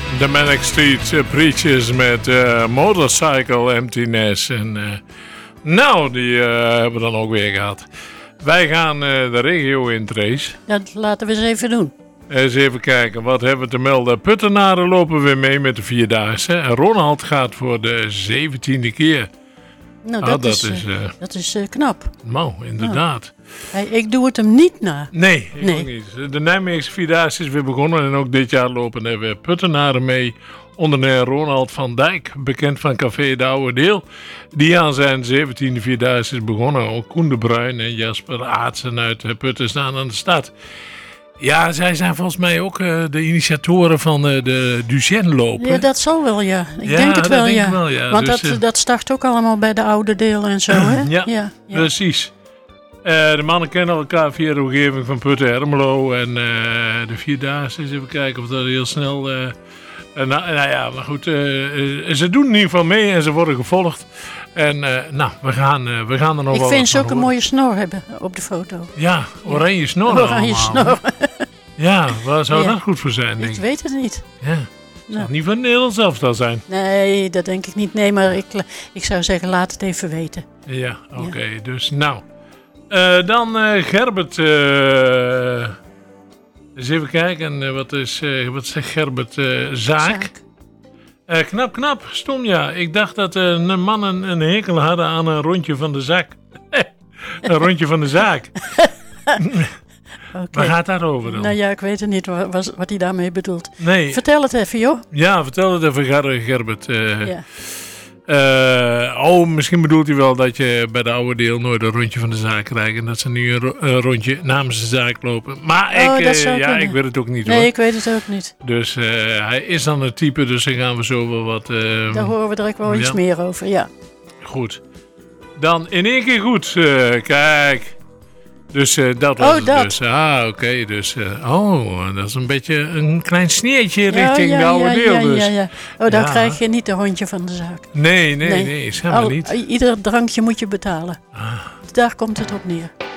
De Manic Street Preachers met Motorcycle Emptiness. En nou, die hebben we dan ook weer gehad. Wij gaan de regio in, Trace. Dat laten we eens even doen. Eens even kijken, wat hebben we te melden? Puttenaren lopen weer mee met de Vierdaagse. En Ronald gaat voor de 17e keer. Nou, dat is knap. Nou, inderdaad. Hey, ik doe het hem niet na. Nee, ik ook niet. De Nijmeegse Vierdaagse is weer begonnen. En ook dit jaar lopen er weer Puttenaren mee. Onder Ronald van Dijk, bekend van Café de Oude Deel. Die aan zijn 17e Vierdaagse is begonnen. Ook Koen de Bruin en Jasper Aartsen uit Putten staan aan de start. Ja, zij zijn volgens mij ook de initiatoren van de Duchenne-loop. Ja, dat zal wel, ja. Ik denk het wel, ja. Want dus, dat start ook allemaal bij de Oude Deel en zo, hè? Ja, precies. De mannen kennen elkaar via de omgeving van Putten-Ermelo. En de Vierdaagse, eens even kijken of dat heel snel... nou ja, maar goed. Ze doen in ieder geval mee en ze worden gevolgd. En nou, we gaan er nog wel wat. Ik vind ze ook een mooie snor hebben op de foto. Ja, oranje snor. Oranje snor. Ja, waar zou dat goed voor zijn, denk ik? Ik weet het niet. Ja. Het zal niet van het Nederlands elftal zijn. Nee, dat denk ik niet. Nee, maar ik zou zeggen, laat het even weten. Ja, oké. Dus nou. Dan Gerbert. Eens even kijken. Wat zegt Gerbert? Zaak. Knap, stom ja. Ik dacht dat mannen een hekel hadden aan een rondje van de zak. Een rondje van de zaak. Okay. Waar gaat dat over dan? Nou ja, ik weet het niet wat hij daarmee bedoelt. Nee. Vertel het even, joh. Ja, vertel het even, Gerbert. Ja. Misschien bedoelt hij wel dat je bij de Oude Deel nooit een rondje van de zaak krijgt. En dat ze nu een rondje namens de zaak lopen. Maar ik weet het ook niet, hoor. Nee, ik weet het ook niet. Dus hij is dan het type, dus daar gaan we zo wel wat... Daar horen we direct wel iets meer over, ja. Goed. Dan in één keer goed. Kijk. Dus dat was het dat. dus. Oké. Dus, dat is een beetje een klein sneertje richting de Oude Deel. Dus. Ja. Dan krijg je niet de hondje van de zaak. Nee, zeg maar niet. Ieder drankje moet je betalen. Daar komt het op neer.